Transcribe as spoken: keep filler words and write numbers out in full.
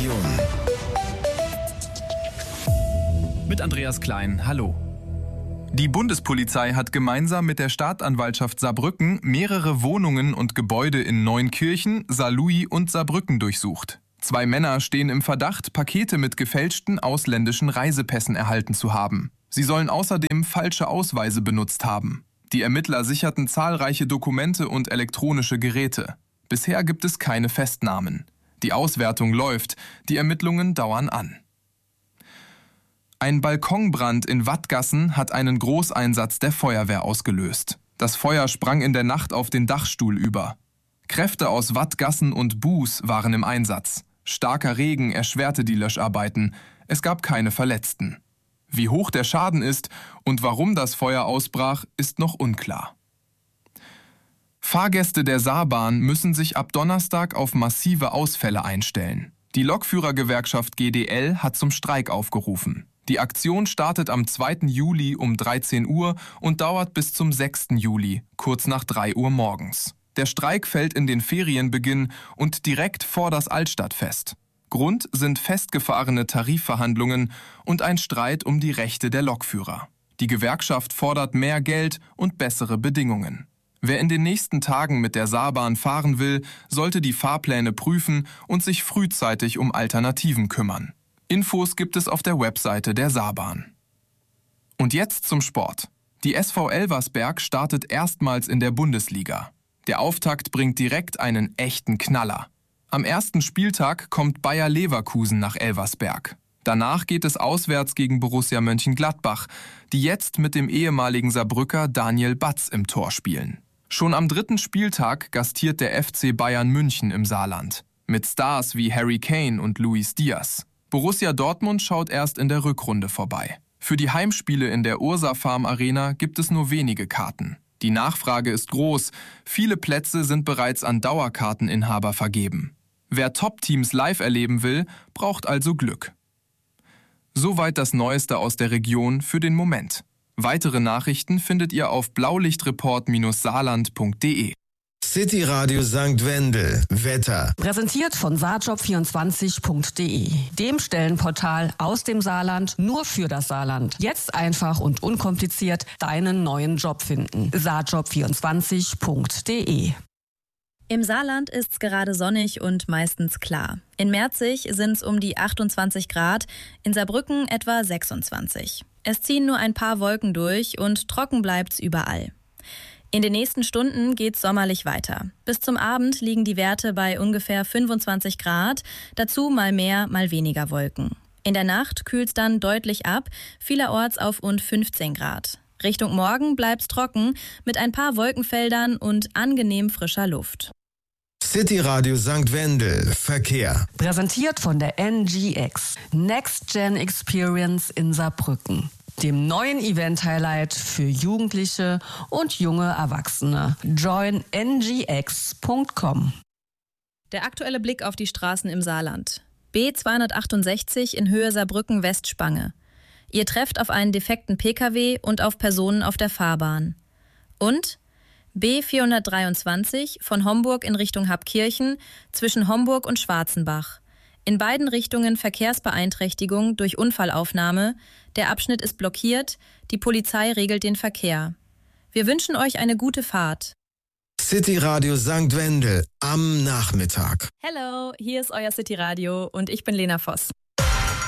Region. Mit Andreas Klein, hallo. Die Bundespolizei hat gemeinsam mit der Staatsanwaltschaft Saarbrücken mehrere Wohnungen und Gebäude in Neunkirchen, Saarlouis und Saarbrücken durchsucht. Zwei Männer stehen im Verdacht, Pakete mit gefälschten ausländischen Reisepässen erhalten zu haben. Sie sollen außerdem falsche Ausweise benutzt haben. Die Ermittler sicherten zahlreiche Dokumente und elektronische Geräte. Bisher gibt es keine Festnahmen. Die Auswertung läuft, die Ermittlungen dauern an. Ein Balkonbrand in Wattgassen hat einen Großeinsatz der Feuerwehr ausgelöst. Das Feuer sprang in der Nacht auf den Dachstuhl über. Kräfte aus Wattgassen und Buß waren im Einsatz. Starker Regen erschwerte die Löscharbeiten. Es gab keine Verletzten. Wie hoch der Schaden ist und warum das Feuer ausbrach, ist noch unklar. Fahrgäste der Saarbahn müssen sich ab Donnerstag auf massive Ausfälle einstellen. Die Lokführergewerkschaft G D L hat zum Streik aufgerufen. Die Aktion startet am zweiten Juli um dreizehn Uhr und dauert bis zum sechsten Juli, kurz nach drei Uhr morgens. Der Streik fällt in den Ferienbeginn und direkt vor das Altstadtfest. Grund sind festgefahrene Tarifverhandlungen und ein Streit um die Rechte der Lokführer. Die Gewerkschaft fordert mehr Geld und bessere Bedingungen. Wer in den nächsten Tagen mit der Saarbahn fahren will, sollte die Fahrpläne prüfen und sich frühzeitig um Alternativen kümmern. Infos gibt es auf der Webseite der Saarbahn. Und jetzt zum Sport. Die S V Elversberg startet erstmals in der Bundesliga. Der Auftakt bringt direkt einen echten Knaller. Am ersten Spieltag kommt Bayer Leverkusen nach Elversberg. Danach geht es auswärts gegen Borussia Mönchengladbach, die jetzt mit dem ehemaligen Saarbrücker Daniel Batz im Tor spielen. Schon am dritten Spieltag gastiert der F C Bayern München im Saarland. Mit Stars wie Harry Kane und Luis Diaz. Borussia Dortmund schaut erst in der Rückrunde vorbei. Für die Heimspiele in der Ursa Farm Arena gibt es nur wenige Karten. Die Nachfrage ist groß, viele Plätze sind bereits an Dauerkarteninhaber vergeben. Wer Top-Teams live erleben will, braucht also Glück. Soweit das Neueste aus der Region für den Moment. Weitere Nachrichten findet ihr auf blaulichtreport saarland punkt de. City Radio Sankt Wendel. Wetter. Präsentiert von saarjob vierundzwanzig punkt de, dem Stellenportal aus dem Saarland nur für das Saarland. Jetzt einfach und unkompliziert deinen neuen Job finden. saarjob vierundzwanzig punkt de. Im Saarland ist's gerade sonnig und meistens klar. In Merzig sind's um die achtundzwanzig Grad, in Saarbrücken etwa sechsundzwanzig. Es ziehen nur ein paar Wolken durch und trocken bleibt's überall. In den nächsten Stunden geht's sommerlich weiter. Bis zum Abend liegen die Werte bei ungefähr fünfundzwanzig Grad, dazu mal mehr, mal weniger Wolken. In der Nacht kühlt's dann deutlich ab, vielerorts auf rund fünfzehn Grad. Richtung Morgen bleibt's trocken, mit ein paar Wolkenfeldern und angenehm frischer Luft. City Radio Sankt Wendel. Verkehr. Präsentiert von der N G X, Next Gen Experience in Saarbrücken. Dem neuen Event-Highlight für Jugendliche und junge Erwachsene. join n g x punkt com. Der aktuelle Blick auf die Straßen im Saarland. B zweihundertachtundsechzig in Höhe Saarbrücken-Westspange. Ihr trefft auf einen defekten P K W und auf Personen auf der Fahrbahn. Und B vierhundertdreiundzwanzig von Homburg in Richtung Habkirchen zwischen Homburg und Schwarzenbach. In beiden Richtungen Verkehrsbeeinträchtigung durch Unfallaufnahme. Der Abschnitt ist blockiert. Die Polizei regelt den Verkehr. Wir wünschen euch eine gute Fahrt. City Radio Sankt Wendel am Nachmittag. Hello, hier ist euer City Radio und ich bin Lena Voss.